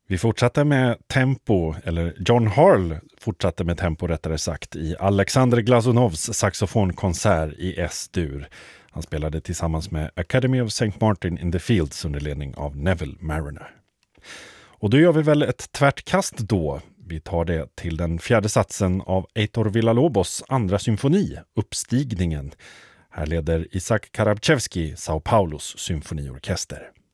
Vi fortsatte med tempo, eller John Harl fortsatte med tempo rättare sagt, i Alexander Glazunovs saxofonkonsert i S-dur. Han spelade tillsammans med Academy of St. Martin in the Fields under ledning av Neville Marriner. Och då gör vi väl ett tvärtkast då. Vi tar det till den fjärde satsen av Heitor Villa-Lobos andra symfoni, Uppstigningen. Här leder Isaac Karabchevsky Sao Paulos symfoniorkester.